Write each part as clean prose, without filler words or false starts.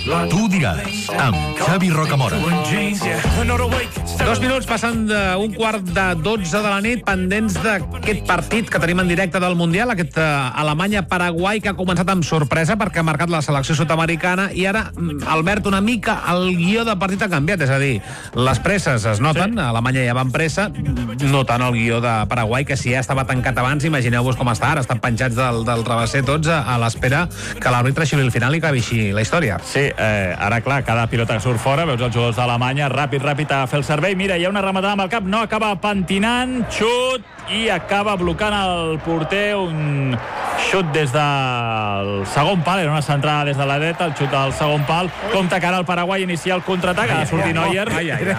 Tu diràs, amb Xavi Rocamora. 2 minuts passen d'un quart de 12 de la nit, pendents d'aquest partit que tenim en directe del Mundial, aquest Alemanya-Paraguai, que ha començat amb sorpresa perquè ha marcat la selecció sud-americana, i ara, Albert, una mica el guió de partit ha canviat, és a dir, les presses es noten, sí. Alemanya ja va en pressa, no tant el guió de Paraguai, que si ja estava tancat abans, imagineu-vos com està ara, estan penjats del travesser tots a l'espera que l'àrbitre xili el final i acabi així la història. Sí, ara clar, cada pilota que surt fora, veus els jugadors d'Alemanya, ràpid a fer el servei, mira, hi ha una rematada amb el cap, no, acaba pentinant, xut, i acaba blocant el porter, un xut des del segon pal, era una centrada des de la dreta, el xut del segon pal, compta cara al Paraguai, inicia el contraatac, ha de sortir Neuer,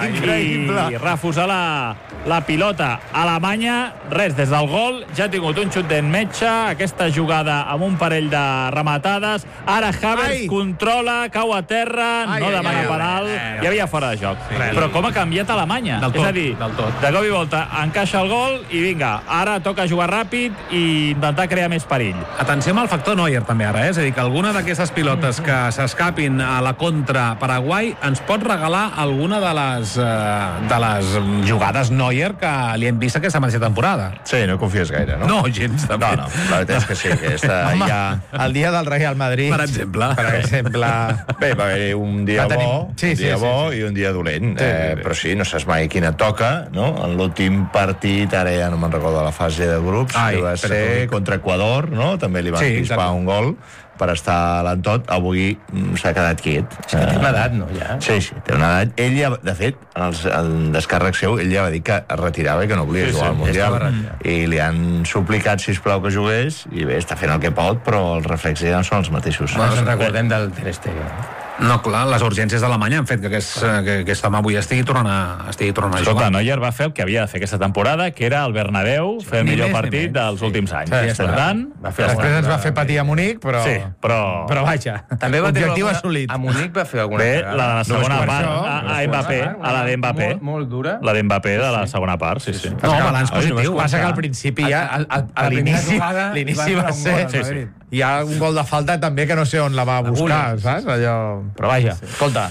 i refusa la pilota. Alemanya, res, des del gol, ja ha tingut un xut d'en Metge, aquesta jugada amb un parell de rematades, ara Havertz controla, cau a terra, no demana penal, hi havia fora de joc. Però com ha canviat Alemanya? És a dir, de cop i volta encaixa el gol i vinga, ara toca jugar ràpid i intentar crear més perill. Atenció amb el factor Neuer també ara, és a dir, que alguna d'aquestes pilotes que s'escapin a la contra Paraguai ens pot regalar alguna de les jugades Neuer que li hem vist aquesta mateixa temporada. Sí, no confies gaire, no? No, gens. No, la veritat és que sí, que ja... El dia del Real Madrid, per exemple. Bé, va haver un dia bo i un dia dolent, però sí, no saps mai quina toca, no? En l'últim partit, ara ja no me'n recordo la fase de grups, que va ser contra Equador, no? També li van pispar un gol per estar a l'entot. Avui s'ha quedat quiet. És que té una edat, no, ja? Sí, té una edat. Ell ja, de fet, en descàrrec seu, ell ja va dir que es retirava i que no volia jugar al Mundial. I li han suplicat, sisplau, que jugués, i bé, està fent el que pot, però els reflexos ja no són els mateixos. No ens recordem del Ter Stegen. No, clar, les urgències d'Alemanya han fet que aquest home avui estigui tornant a jugar. Escolta, Neuer va fer el que havia de fer aquesta temporada, que era al Bernabéu, fer el millor partit dels últims anys. Per tant, després ens va fer patir a Munic, però... Sí, però vaja, també va tenir assolit. A Munic va fer alguna cosa. Bé, la segona part, a Mbappé, a la d'Mbappé. Molt dura. La d'Mbappé de la segona part, sí. No, balanç positiu. Passa que al principi ja, a l'inici va ser... Hi ha un gol de falta també que no sé on la va buscar, saps? Allò... Però vaja, escolta,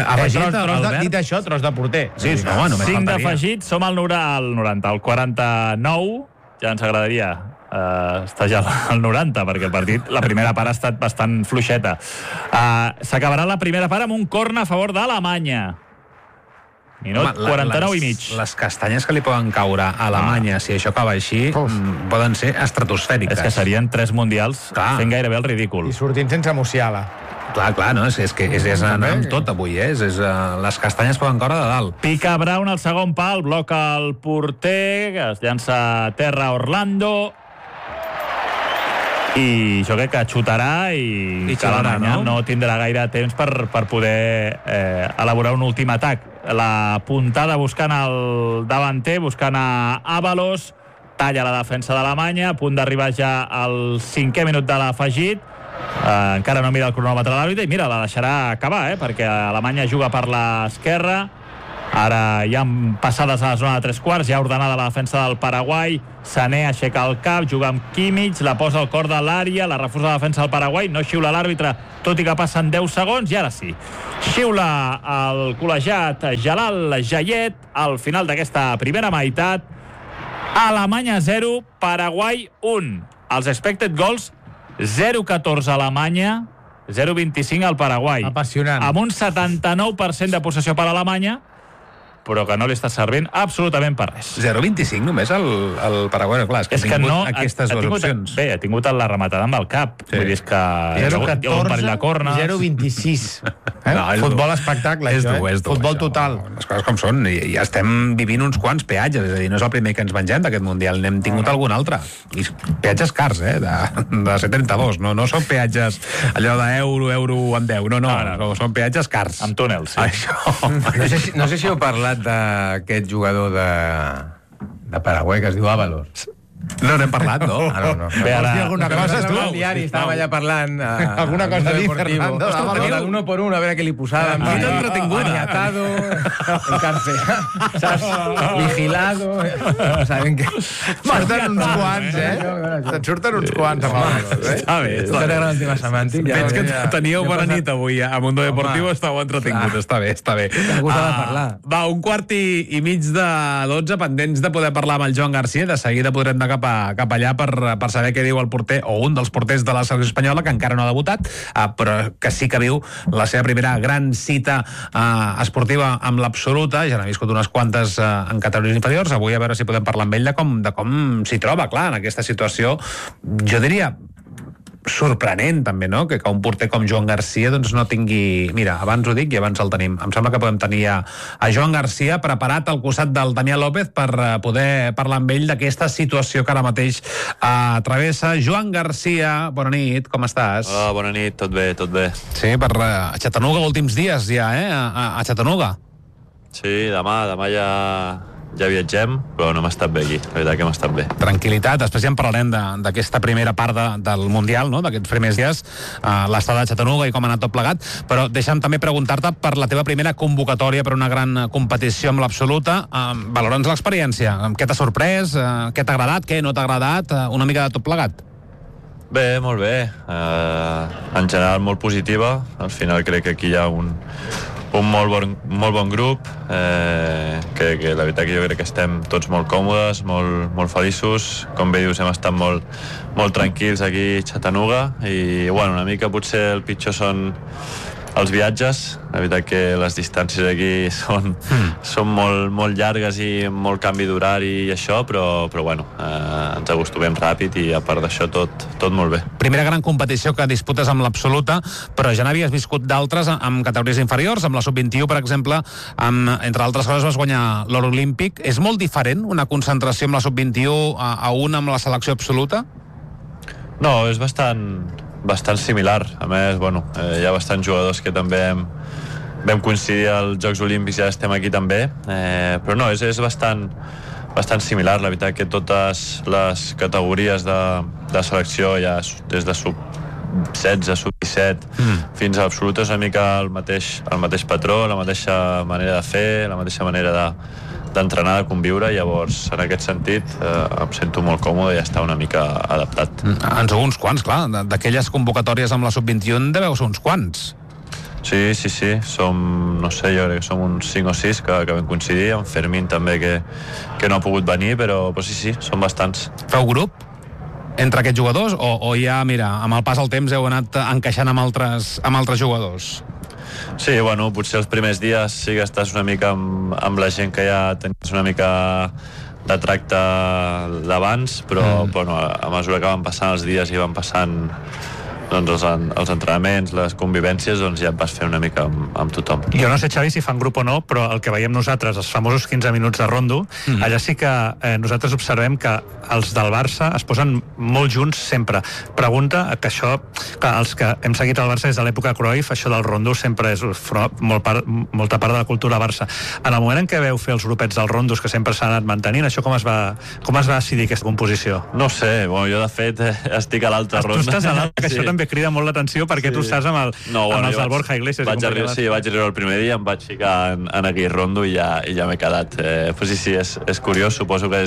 dit això, tros de porter. Sí, no, només 5 d'afegit, som al 90, al 49, ja ens agradaria està ja al 90, perquè el partit, la primera part ha estat bastant fluixeta. S'acabarà la primera part amb un corna a favor d'Alemanya. Minut 49 i mig. Les castanyes que li poden caure a Alemanya, si això acaba així, poden ser estratosfèriques. És que serien 3 mundials fent gairebé el ridícul. I sortint sense Musiala. Clar, no, és que és anar amb tot avui, les castanyes poden caure de dalt. Pica Brown al segon pal, bloca el porter, es llança a terra Orlando, i jo crec que xutarà i que l'Alemanya no tindrà gaire temps per poder elaborar un últim atac. La puntada buscant el davanter, buscant a Ábalos, talla la defensa d'Alemanya, a punt d'arribar ja al 5è minut de l'afegit. Encara no mira el cronòmetre de l'àrbitre i mira, la deixarà acabar, perquè Alemanya juga per l'esquerra. Ara hi ha passades a la zona de 3/4, ja ordenada la defensa del Paraguai. Sané aixeca el cap, juga amb Kimmich, la posa al cor de l'àrea, la refusa la defensa del Paraguai, no xiula l'àrbitre, tot i que passen 10 segons, i ara sí. Xiula el col·legiat Jalal Jayet al final d'aquesta primera meitat. Alemanya 0, Paraguai 1. Els expected goals, 0-14 Alemanya, 0-25 al Paraguai. Apassionant. Amb un 79% de possessió per a Alemanya, però que no li està servint absolutament per res. 0-25 només el Paraguai, clar, és que no aquestes dues opcions. Bé, ha tingut la rematada amb el cap. Vull dir que hi ha un parell de cornes. 0-26. Futbol espectacle, això, futbol total. Les coses com són, i ja estem vivint uns quants peatges, és a dir, no és el primer que ens mengem d'aquest Mundial, n'hem tingut algun altre. I peatges cars, de C32, no són peatges allò d'euro amb 10, no, són peatges cars. Amb túnels, sí. No sé si heu parlat d'aquest jugador de Paraguai que es diu Ábalos. No n'hem parlat, no? No. Bé, ara... Alguna cosa, tu? Al diari estàvem allà parlant... Alguna cosa a dir, Fernando? L'uno por uno, a veure què li posàvem. Quina entretinguda. Maniatado, encarcelado, saps? Vigilado... Saben que... Surten uns quants, Te'n surten uns quants amb els, Està bé. Això era el tema semàntic. Veig que teníeu bona nit avui a Mundo Deportivo, estàveu entretinguts, està bé. Algú s'ha de parlar. Va, 1:15 pendents de poder parlar amb el Joan Garcia. De seguida podrem anar cap allà per saber què diu el porter, o un dels porters de la selecció espanyola, que encara no ha debutat, però que sí que viu la seva primera gran cita esportiva amb l'absoluta. Ja n'ha viscut unes quantes en categories inferiors. Avui a veure si podem parlar amb ell de com s'hi troba, clar, en aquesta situació, jo diria sorprenent també, no?, que un porter com Joan Garcia doncs no tingui... Mira, abans ho dic i abans el tenim. Em sembla que podem tenir a Joan Garcia preparat al costat del Daniel López per poder parlar amb ell d'aquesta situació que ara mateix travessa. Joan Garcia, bona nit, com estàs? Hola, bona nit, tot bé, tot bé. Sí, per Chattanooga, últims dies ja, a Chattanooga. Sí, demà ja viatgem, però no m'ha estat bé aquí, la veritat que m'ha estat bé. Tranquil·litat, després ja en parlarem d'aquesta primera part del Mundial, no?, d'aquests primers dies, l'estada de Chattanooga i com ha anat tot plegat, però deixa'm també preguntar-te per la teva primera convocatòria per una gran competició amb l'absoluta. Valora'ns l'experiència, què t'ha sorprès, què t'ha agradat, què no t'ha agradat, una mica de tot plegat? Bé, molt bé, en general molt positiva, al final crec que aquí hi ha un molt bon grup, que la veritat que jo crec que estem tots molt còmodes, molt feliços. Com bé dius, hem estat molt tranquils aquí a Chattanooga i, bueno, una mica potser el pitjor són els viatges. La veritat que les distàncies aquí són molt llargues i molt canvi d'horari i això, però bueno, ens acostumem ràpid i a part d'això tot molt bé. Primera gran competició que disputes amb l'absoluta, però ja n'havies viscut d'altres amb categories inferiors, amb la sub-21, per exemple, entre altres coses vas guanyar l'or olímpic. És molt diferent una concentració amb la sub-21 a una amb la selecció absoluta? No, és bastant similar. A més, bueno, hi ha bastants jugadors que també vam coincidir als Jocs Olímpics, ja estem aquí també, però no, és bastant similar. La veritat que totes les categories de selecció, ja des de sub-16, sub-17 fins a absoluta, és una mica el mateix patró, la mateixa manera de fer, la mateixa manera d'entrenar, de conviure. Llavors, en aquest sentit, em sento molt còmode i ja està una mica adaptat. En sou uns quants, clar. D'aquelles convocatòries amb la sub-21 deveu ser uns quants. Sí. Som, no sé, jo crec que som uns 5 o 6 que vam coincidir, amb Fermín també que no ha pogut venir, però sí, són bastants. Feu grup entre aquests jugadors o ja, mira, amb el pas del temps heu anat encaixant amb altres jugadors? Sí, bueno, potser els primers dies sí que estàs una mica amb la gent que ja tenies una mica de tracte d'abans, però bueno, a mesura que van passant els dies i van passant doncs els entrenaments, les convivències, doncs ja et vas fer una mica amb tothom. Jo no sé, Xavi, si fan grup o no, però el que veiem nosaltres, els famosos 15 minuts de rondo, allà sí que nosaltres observem que els del Barça es posen molt junts sempre. Pregunta que això, que els que hem seguit el Barça des de l'època Cruyff, això del rondo sempre és molta part de la cultura Barça. En el moment en què veu fer els grupets dels rondos que sempre s'han anat mantenint, això com es va decidir aquesta composició? No sé, bueno, jo de fet estic a l'altra ronda. Tu estàs a l'altra, que això també crida molt l'atenció perquè tu estàs amb els del Borja Iglesias. Vaig arribar el primer dia, em vaig ficar en aquell rondo i ja m'he quedat. Però sí, és curiós, suposo que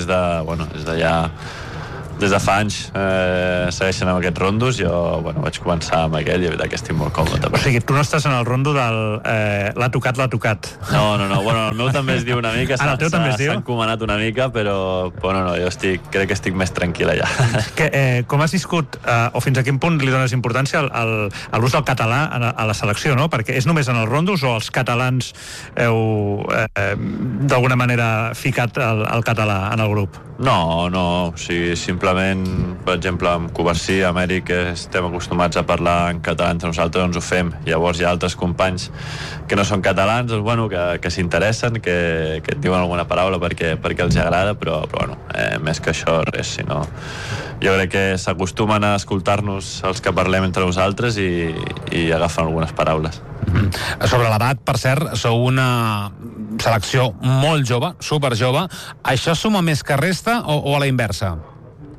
des de fa anys segueixen amb aquests rondos. Jo vaig començar amb aquell i la veritat que estic molt còmode. O sigui, tu no estàs en el rondo del l'ha tocat. No, bueno, el meu també es diu una mica, s'ha encomanat una mica, però no, jo crec que estic més tranquil allà. Com has viscut, o fins a quin punt li dones importància a l'ús del català a la selecció, no? Perquè és només en els rondos o els catalans heu d'alguna manera ficat el català en el grup? No, o sigui, simplement, per exemple, amb Covarsí, amb Eric, estem acostumats a parlar en català entre nosaltres, doncs ho fem. Llavors hi ha altres companys que no són catalans, doncs, bueno, que s'interessen, que et diuen alguna paraula perquè els agrada, però bueno, més que això, res, sinó... Jo crec que s'acostumen a escoltar-nos els que parlem entre nosaltres i agafen algunes paraules. Sobre l'edat, per cert, sou una selecció molt jove, superjove. Això suma més que resta o a la inversa?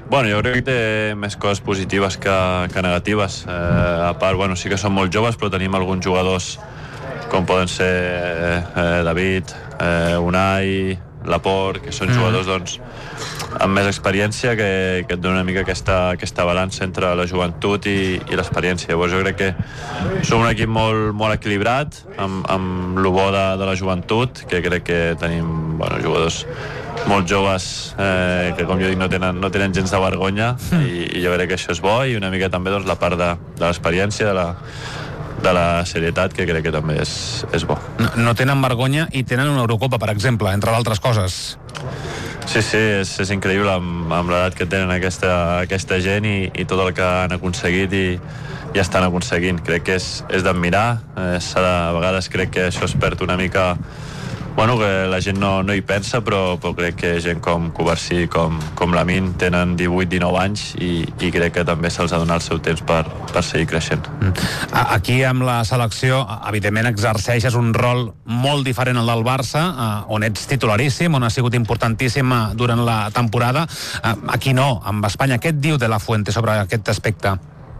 Bueno, jo crec que té més coses positives que negatives. A part, bueno, sí que són molt joves, però tenim alguns jugadors com poden ser David, Unai, Laporte, que són jugadors doncs, amb més experiència que et dona una mica aquesta balança entre la joventut i l'experiència. Llavors jo crec que som un equip molt equilibrat amb lo bo de la joventut, que crec que tenim jugadors molt joves que, com jo dic, no tenen gens de vergonya i jo crec que això és bo, i una mica també doncs, la part de l'experiència, de la serietat, que crec que també és bo. No tenen vergonya i tenen una Eurocopa, per exemple, entre d'altres coses. Sí, és increïble amb l'edat que tenen aquesta gent i tot el que han aconseguit i estan aconseguint. Crec que és d'admirar. A vegades crec que això es perd una mica, que la gent no hi pensa, però crec que gent com Covarsí, com Lamine, tenen 18-19 anys i crec que també se'ls ha donat el seu temps per seguir creixent. Aquí amb la selecció, evidentment exerceixes un rol molt diferent al del Barça, on ets titularíssim, on has sigut importantíssim durant la temporada. Aquí no, amb Espanya. Què et diu De La Fuente sobre aquest aspecte?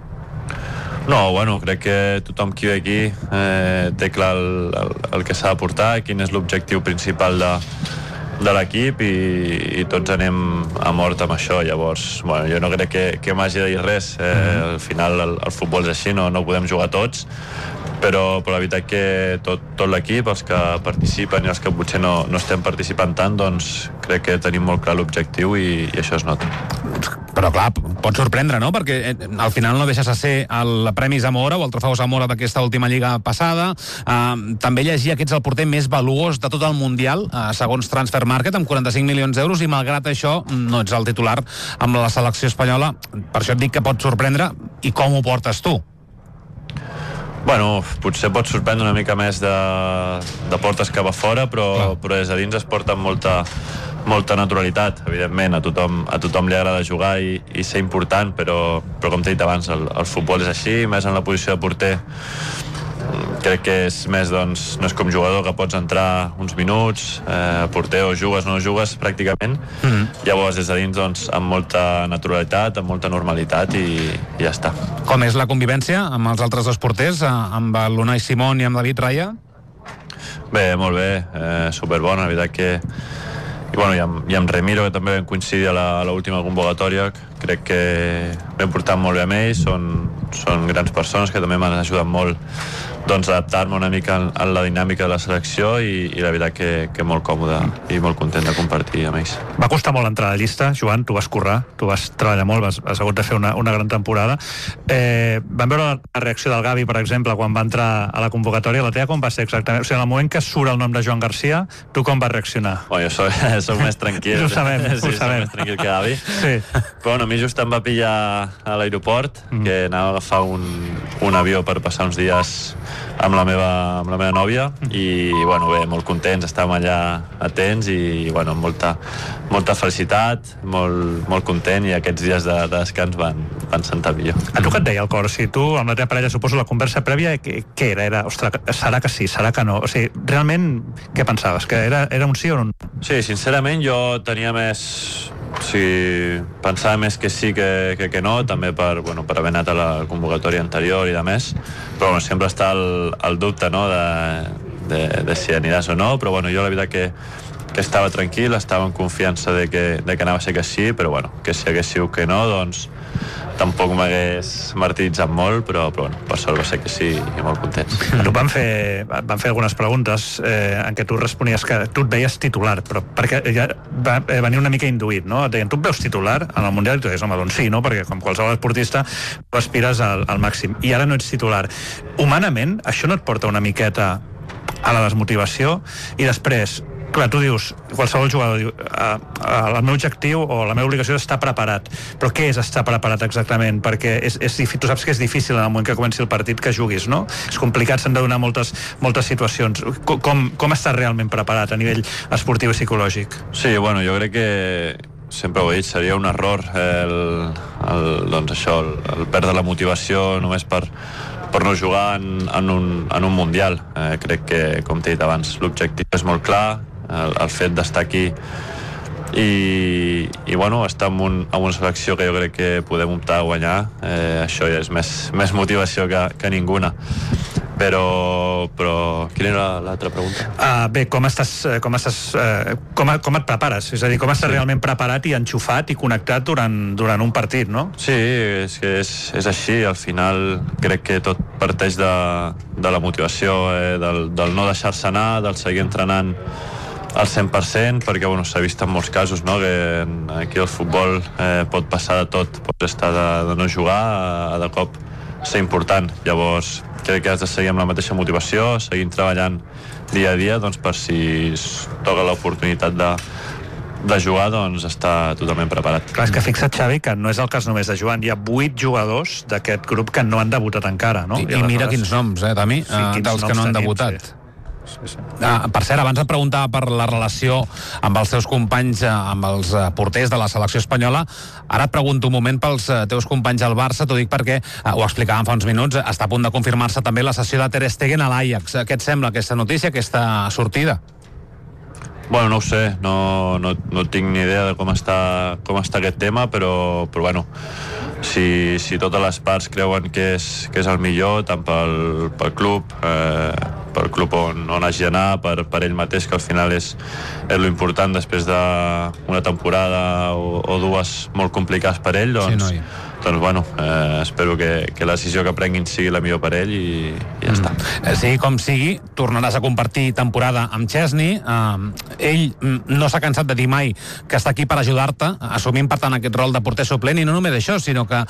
No, crec que tothom qui ve aquí té clar el que s'ha de portar, quin és l'objectiu principal de l'equip i tots anem a mort amb això. Llavors, jo no crec que m'hagi de dir res. Al final el futbol és així, no podem jugar tots, però la veritat que tot l'equip, els que participen i els que potser no estem participant tant, doncs crec que tenim molt clar l'objectiu i això es nota. Però clar, pot sorprendre, no? Perquè al final no deixes de ser el Premi Zamora o el trofeu Zamora d'aquesta última lliga passada. També llegia que ets el porter més valuós de tot el Mundial, segons Transfer Market, amb 45 milions d'euros, i malgrat això no ets el titular amb la selecció espanyola. Per això et dic que pot sorprendre. I com ho portes tu? Potser pot sorprendre una mica més de portes cap a fora, però des de dins es porta amb molta naturalitat. Evidentment, a tothom li agrada jugar i ser important, però com t'he dit abans, el futbol és així, més en la posició de porter. Crec que és més, doncs, no és com jugador que pots entrar uns minuts, porter o jugues, no jugues pràcticament. Llavors, des de dins, doncs, amb molta naturalitat, amb molta normalitat i ja està. Com és la convivència amb els altres dos porters, amb l'Unai Simón i amb David Raya? Bé, molt bé, superbona, la veritat que... I amb Remiro, que també vam coincidir a l'última convocatòria. Crec que vam portar molt bé amb ells, són grans persones que també m'han ajudat molt doncs, a adaptar-me una mica en la dinàmica de la selecció i la veritat que molt còmode i molt content de compartir amb ells. Va costar molt entrar a la llista, Joan, tu vas currar, tu vas treballar molt, has hagut de fer una gran temporada. Vam veure la reacció del Gavi, per exemple, quan va entrar a la convocatòria. La teva com va ser exactament? O sigui, en el moment que surt el nom de Joan Garcia, tu com vas reaccionar? Jo soc més tranquil. Ho sabem. Soc més tranquil que Gavi. Sí. Però a mi just em va pillar a l'aeroport, que anava a agafar un avió per passar uns dies amb la meva nòvia i bé, molt contents, estàvem allà atents i amb molta felicitat, molt content, i aquests dies de descans van sentar millor. A tu què et deia el cor? Si tu amb la teva parella, suposo, la conversa prèvia, què era? Ostres, serà que sí, serà que no? O sigui, realment, què pensaves? Que era un sí o un no? Sí, sincerament jo tenia més... pensava més que sí que no, també per haver anat a la convocatòria anterior i de més, però sempre està el dubte, no?, de si aniràs o no, però jo la veritat que estava tranquil, estava en confiança de que anava a ser que sí, però que si hagués sigut que no, doncs tampoc m'hagués martiritzat molt, però per sort va ser que sí i molt contents. A tu van fer algunes preguntes en què tu responies que tu et veies titular, però perquè ja va venir una mica induït, no? Et deien, tu et veus titular en el Mundial? I tu deies, home, doncs sí, no? Perquè com qualsevol esportista tu aspires al màxim, i ara no ets titular. Humanament, això no et porta una miqueta a la desmotivació? I després, clar, tu dius, qualsevol jugador diu, el meu objectiu o la meva obligació és estar preparat, però què és estar preparat exactament? Perquè tu saps que és difícil en el moment que comenci el partit que juguis, no? És complicat, s'han de donar moltes situacions. Com estàs realment preparat a nivell esportiu i psicològic? Sí, jo crec que sempre ho he dit, seria un error el perdre la motivació només per no jugar en un Mundial. Crec que, com t'he dit abans, l'objectiu és molt clar. El fet d'estar aquí i bueno, estar en una selecció que jo crec que podem optar a guanyar, això ja és més motivació que ninguna. Però quina era l'altra pregunta? Bé, com et prepares? És a dir, com estàs realment preparat i enxufat i connectat durant un partit, no? Sí, és així. Al final crec que tot parteix de la motivació, del no deixar-se anar, del seguir entrenant al 100%, perquè s'ha vist en molts casos, no?, que aquí al futbol pot passar de tot, pots estar de no jugar a de cop ser important. Llavors crec que has de seguir amb la mateixa motivació, seguint treballant dia a dia, doncs per si es toca l'oportunitat de jugar, doncs està totalment preparat. Clar, és que fixa't, Xavi, que no és el cas només de Joan, hi ha 8 jugadors d'aquest grup que no han debutat encara, no? I mira quins noms, Dami, dels que no han debutat. Sí. Per cert, abans et preguntava per la relació amb els teus companys, amb els porters de la selecció espanyola. Ara et pregunto un moment pels teus companys al Barça, t'ho dic perquè, ho explicàvem fa uns minuts, està a punt de confirmar-se també la cessió de Ter Stegen a l'Ajax. Què et sembla aquesta notícia, aquesta sortida? Bueno, no ho sé, no tinc ni idea de com està aquest tema, però bueno, si totes les parts creuen que és el millor, tant pel club on hagi d'anar, per ell mateix, que al final és lo important després d'una temporada o dues molt complicades per ell, doncs, doncs bueno, espero que la decisió que prenguin sigui la millor per ell i ja està. Sigui com sigui, tornaràs a compartir temporada amb Chesney. Ell no s'ha cansat de dir mai que està aquí per ajudar-te, assumint per tant aquest rol de porter suplent, i no només això, sinó que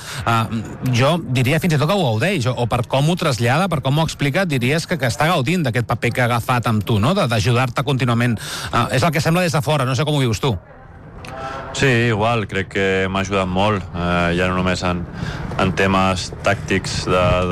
jo diria fins i tot que ho gaudeix, o per com ho trasllada, per com ho explica, diries que està gaudint d'aquest paper que ha agafat amb tu, no?, d'ajudar-te contínuament. És el que sembla des de fora, no sé com ho vius tu. Sí, igual, crec que m'ha ajudat molt, ja no només en temes tàctics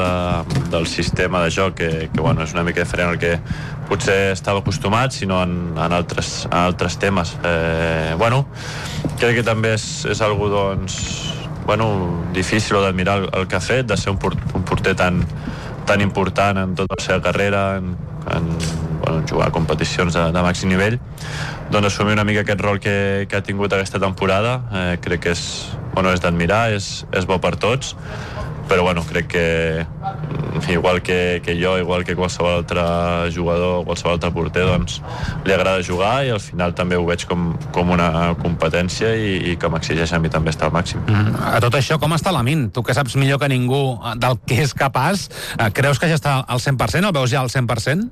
del sistema de joc, que bueno, és una mica diferent al que potser estava acostumat, sinó en altres temes. Bueno, crec que també és algo, doncs, bueno, difícil d'admirar el que ha fet, de ser un porter tan important en tota la seva carrera, en jugar a competicions de màxim nivell, doncs assumir una mica aquest rol que ha tingut aquesta temporada. Crec que és d'admirar, és bo per tots, però bueno, crec que igual que jo, igual que qualsevol altre jugador, qualsevol altre porter, doncs li agrada jugar, i al final també ho veig com una competència i que m'exigeix a mi també estar al màxim. A tot això, com està Lamine? Tu que saps millor que ningú del que és capaç, creus que ja està al 100%? El veus ja al 100%?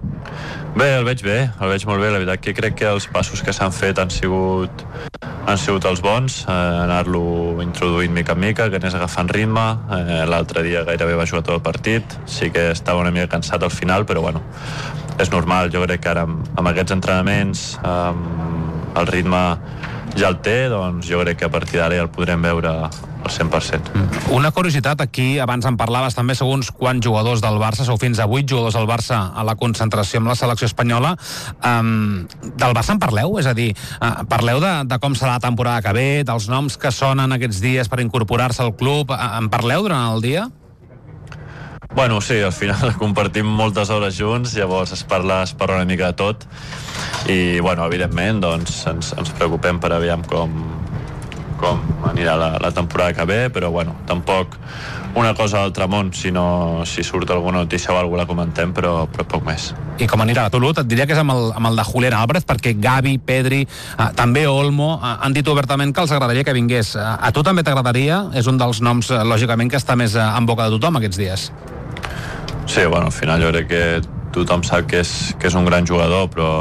Bé, el veig molt bé. La veritat que crec que els passos que s'han fet han sigut els bons, anar-lo introduint mica en mica, que anés agafant ritme. L'altre dia gairebé va jugar tot el partit, sí que estava una mica cansat al final, però bueno, és normal. Jo crec que ara amb aquests entrenaments el ritme ja el té, doncs jo crec que a partir d'ara ja el podrem veure al 100%. Una curiositat, aquí abans en parlaves també, segons quants jugadors del Barça, sou fins a 8 jugadors del Barça a la concentració amb la selecció espanyola. Del Barça en parleu? És a dir, parleu de com serà la temporada que ve, dels noms que sonen aquests dies per incorporar-se al club, en parleu durant el dia? Bueno, sí, al final compartim moltes hores junts, llavors es parla una mica de tot, i bueno, evidentment doncs ens preocupem per aviam com anirà la temporada que ve, però bueno, tampoc una cosa d'altre món, si surt alguna notícia o alguna la comentem, però poc més. I com anirà la Toulouse? Et diria que és amb el de Julián Álvarez, perquè Gavi, Pedri, també Olmo, han dit obertament que els agradaria que vingués. A tu també t'agradaria? És un dels noms, lògicament, que està més en boca de tothom aquests dies. Sí, bueno, al final jo crec que tothom sap que és un gran jugador, però